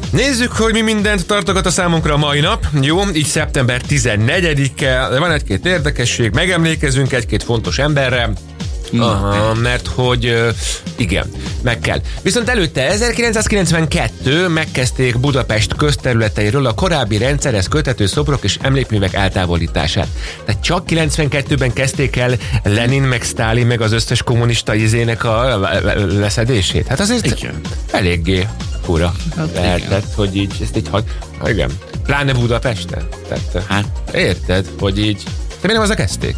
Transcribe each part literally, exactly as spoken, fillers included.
Nézzük, hogy mi mindent tartogat a számunkra a mai nap. Jó, így szeptember tizennegyedike, van egy-két érdekesség, megemlékezünk egy-két fontos emberre. Aha, mert hogy igen, meg kell. Viszont előtte ezerkilencszázkilencvenkettő megkezdték Budapest közterületeiről a korábbi rendszerhez köthető szobrok és emlékművek eltávolítását. Tehát csak kilencvenkettőben kezdték el Lenin, meg Sztálin, meg az összes kommunista izének a leszedését. Hát azért igen. Eléggé fura hát lehetett, hogy így ezt így hagy... Igen. Pláne Budapesten. Tehát, hát érted, hogy így... De mi nem azzal kezdték?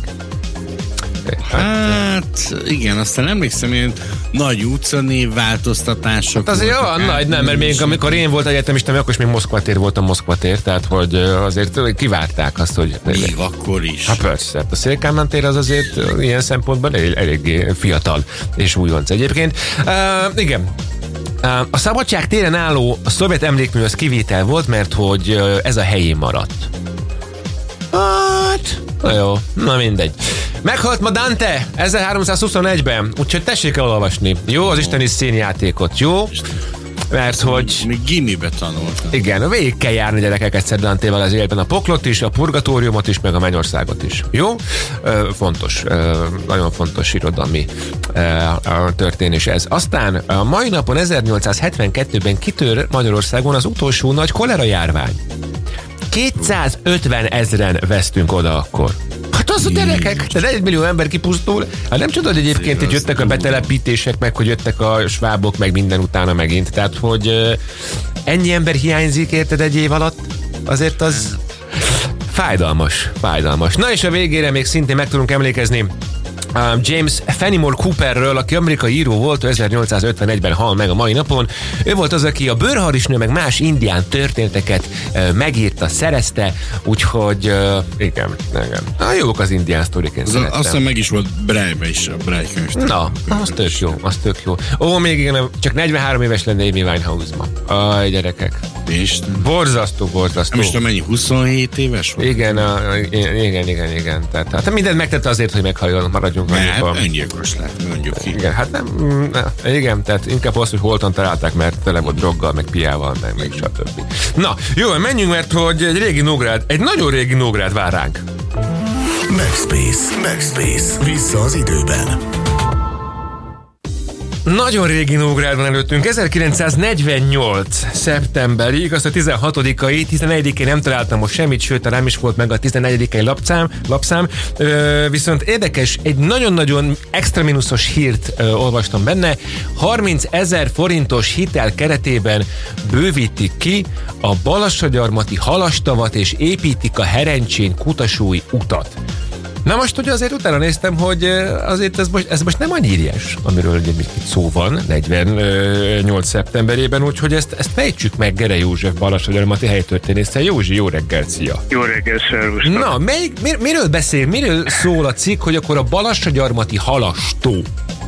Hát igen, aztán emlékszem, ilyen nagy utcanév változtatások. Hát azért olyan nagy, nem, mert még amikor én volt egyetemista, akkor is még Moszkva tér volt a Moszkva tér, tehát hogy azért kivárták azt, hogy... Még akkor is. Hát persze, a Széll Kálmán tér az azért ilyen szempontból elég, eléggé fiatal és újonc egyébként. Uh, igen. A Szabadság téren álló a szovjet emlékmű az kivétel volt, mert hogy ez a helyén maradt. Hát, na jó, na mindegy. Meghalt ma Dante ezerháromszázhuszonegyben, úgyhogy tessék elolvasni. Jó, az isteni színjátékot, jó? Mert hogy... Még gimibe tanultam. Igen, végig kell járni gyerekek egyszer Dantéval az életben a poklot is, a purgatóriumot is, meg a mennyországot is. Jó? Ö, fontos, ö, nagyon fontos irodalmi ö, történés ez. Aztán a mai napon ezernyolcszázhetvenkettőben kitör Magyarországon az utolsó nagy kolera járvány. kétszázötven ezren vesztünk oda akkor. Hát az a gyerekek, de egy millió ember kipusztul. Hát nem csodod egyébként, hogy jöttek a betelepítések, meg hogy jöttek a svábok, meg minden utána megint. Tehát, hogy uh, ennyi ember hiányzik, érted, egy év alatt? Azért az fájdalmas, fájdalmas. Na és a végére még szintén meg tudunk emlékezni James Fenimore Cooperről, aki amerikai író volt, ezernyolcszázötvenegyben hal meg a mai napon. Ő volt az, aki a bőrharisnő meg más indián történeteket uh, megírta, szerezte, úgyhogy uh, igen, igen. Ah, jók az indián sztorik, én szerettem. Aztán meg is volt Braille-be is, a Braille könyv. Na, az tök jó, az tök jó. Ó, még igen, csak negyvenhárom éves lenne Amy Winehouse ma. Aj, gyerekek. És? Borzasztó, borzasztó. Nem is tudom, mennyi, huszonhét éves volt? Igen, a, igen, igen, igen. Tehát, tehát mindent megtette azért, hogy meghalljon, maradjunk. Nem, öngyilkos lett, mondjuk ki. Igen, hát nem, ne, igen, tehát inkább azt, hogy holtan találták, mert tele volt droggal, meg piával, meg, meg stb. Na, jó, menjünk, mert hogy egy régi Nógrád, egy nagyon régi Nógrád vár ránk. Backspace, Backspace, vissza az időben. Nagyon régi Nógrádban előttünk, ezerkilencszáznegyvennyolc szeptemberig, azt a tizenhatodikai, tizenegyedikén nem találtam most semmit, sőt, nem is volt meg a tizennegyedikai lapszám, lapszám ö, viszont érdekes, egy nagyon-nagyon extra minuszos hírt ö, olvastam benne, harmincezer forintos hitel keretében bővítik ki a Balassagyarmati halastavat és építik a Herencsén Kutasói utat. Na most ugye azért utána néztem, hogy azért ez most, ez most nem annyi ilyes, amiről ugye itt szó van negyvennyolc szeptemberében, úgyhogy ezt, ezt fejtsük meg Gere József Balassagyarmati helytörténésszel. Józsi, jó reggel, szia! Jó reggel, szervusz! Na, mely, mir, miről beszél, miről szól a cikk, hogy akkor a Balassagyarmati halastó?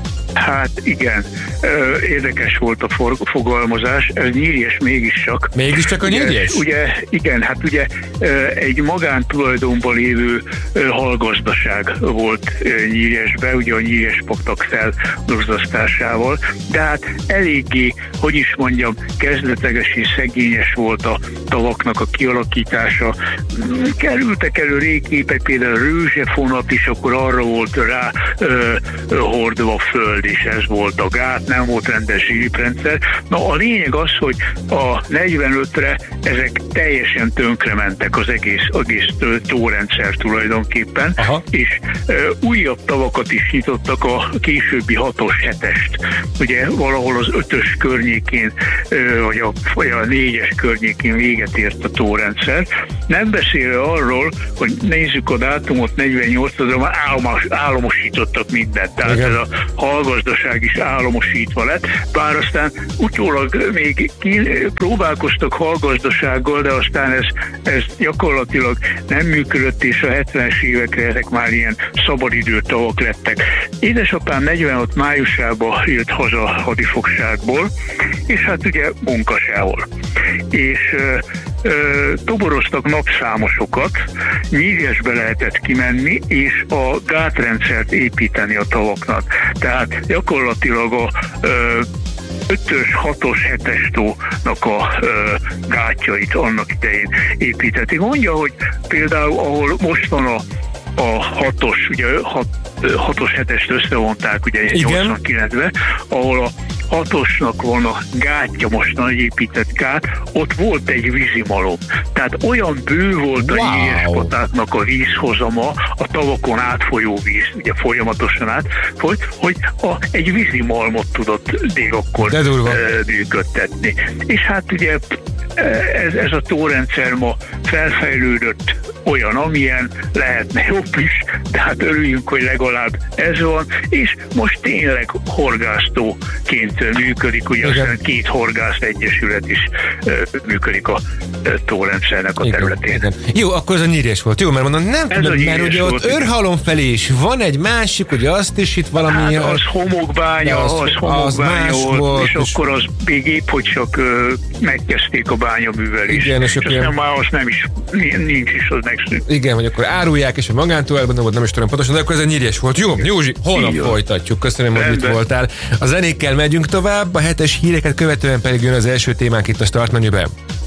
Hát igen, érdekes volt a fogalmazás, ez Nyírjes mégiscsak. Mégiscsak a Nyírjes? Ugye, ugye, igen, hát ugye egy magántulajdonban lévő hallgazdaság volt Nyírjesben, ugye a Nyírjes paktak felduzzasztásával, de hát eléggé, hogy is mondjam, kezdetleges és szegényes volt a tavaknak a kialakítása. Kerültek elő régképek, például a Rőzsefonat is, akkor arra volt rá ö, ö, hordva föld, és ez volt a gát, nem volt rendes zsíprendszer. Na a lényeg az, hogy a negyvenötre ezek teljesen tönkrementek az egész, egész tórendszer tulajdonképpen, aha, és e, újabb tavakat is nyitottak, a későbbi hatos, hetest. Ugye valahol az ötös környékén, e, vagy, a, vagy a négyes környékén véget ért a tórendszer. Nem beszélve arról, hogy nézzük a dátumot, negyvennyolcra már államos, államosítottak mindent. Tehát igen, ez a hallgazdaság is államosítva lett, bár aztán utólag még ki, próbálkoztak hallgazdasággal, de aztán ez, ez gyakorlatilag nem működött, és a hetvenes évekre ezek már ilyen szabadidőtavak lettek. Édesapám negyvenhat májusában jött haza hadifogságból, és hát ugye munka sehol. És toboroztak napszámosokat, Nyírjesbe lehetett kimenni, és a gátrendszert építeni a tavaknak. Tehát gyakorlatilag a ö, ötös, hatos, hetes tónak a ö, gátjait annak idején építették. Mondja, hogy például ahol most van a, a hatos, ugye hat, hatos, hetest összevonták ugye nyolcvankilencben, ahol a hatosnak van a gátja, most nagy épített gát, ott volt egy vízimalom. Tehát olyan bő volt wow. a Nyírespatáknak a vízhozama, a tavakon átfolyó víz, ugye folyamatosan átfolyt, hogy a, egy vízimalmot tudott délakkor működtetni. És hát ugye ez, ez a tórendszer ma felfejlődött olyan, amilyen, lehetne jobb is, de hát örüljünk, hogy legalább ez van, és most tényleg horgásztóként működik, ugye aztán két horgász egyesület is uh, működik a uh, tórendszernek a igen, területén. Igen. Jó, akkor ez a Nyíres volt. Jó, mert mondom, nem ez tudom, mert ugye ott Őrhalom felé is van egy másik, ugye azt is itt valami... Hát az homokbánya, az, az homokbánya az volt, volt, és, és akkor az még épp, hogy csak uh, megkezdték a bányaművelést. Igen, és, és aztán már az nem is, nincs is, az megszűnt. Igen, hogy akkor árulják, és a magántulajdonban nem is tudom pontosan, de akkor ez a Nyíres volt. Jó, Józsi, holnap igen. folytatjuk. Köszönöm, hogy itt voltál. A zenékkel megyünk tovább, a hetes híreket követően pedig jön az első témánk itt a Start menüben.